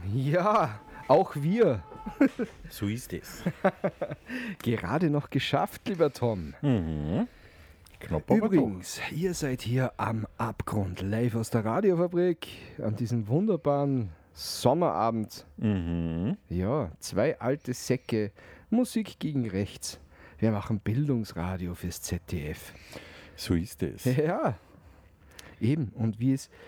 Ja, auch wir. So ist es. Gerade noch geschafft, lieber Tom. Knapp aber Übrigens, ihr seid hier am Abgrund, live aus der Radiofabrik, an diesem wunderbaren Sommerabend. Ja, 2 alte Säcke, Musik gegen rechts. Wir machen Bildungsradio fürs ZDF. doch. So ist es. Ja, eben. Und wie es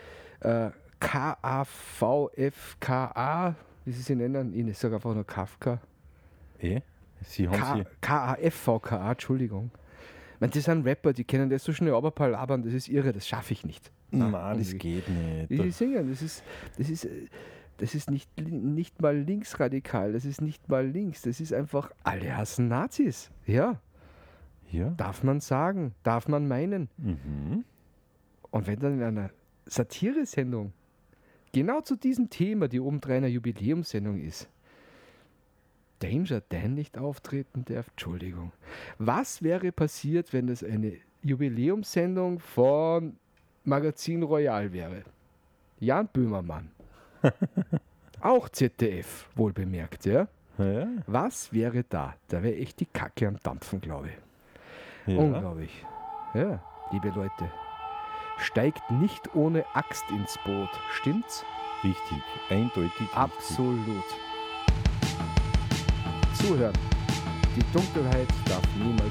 KAVFKA, wie sie nennen, ich sage einfach nur Kafka. Sie haben KAFVKA, Entschuldigung. Ich meine, das sind Rapper, die kennen das so schnell labern, das ist irre, das schaffe ich nicht. Nein, das geht Die nicht. singen, das ist nicht mal linksradikal, das ist nicht mal links, das ist einfach, alle hassen Nazis. Ja, Ja. darf man sagen, darf man meinen. Und wenn dann in einer Satiresendung genau zu diesem Thema, die obendrein eine Jubiläumssendung ist, Danger Dan nicht auftreten darf, Entschuldigung. Was wäre passiert, wenn das eine Jubiläumssendung von Magazin Royal wäre? Jan Böhmermann. Auch ZDF, wohl bemerkt, ja? Ja. Was wäre da? Da wäre echt die Kacke am Dampfen, glaube ich. Ja. Unglaublich. Ja, liebe Leute. Steigt nicht ohne Axt ins Boot. Stimmt's? Richtig. Eindeutig. Richtig. Absolut. Zuhören. Die Dunkelheit darf niemals